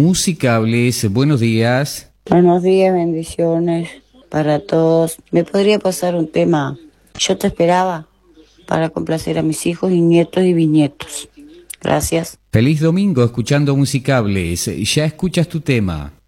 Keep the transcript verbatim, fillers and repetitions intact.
Musicables. Buenos días. Buenos días, bendiciones para todos. ¿Me podría pasar un tema? Yo te esperaba para complacer a mis hijos y nietos y bisnietos. Gracias. Feliz domingo escuchando Musicables. Ya escuchas tu tema.